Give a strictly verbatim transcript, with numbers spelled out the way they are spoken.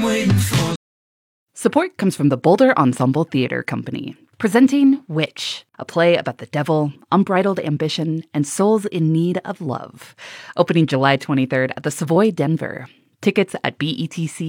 waiting for. Support comes from the Boulder Ensemble Theater Company, presenting Witch, a play about the devil, unbridled ambition, and souls in need of love. Opening July twenty-third at the Savoy Denver. Tickets at B E T C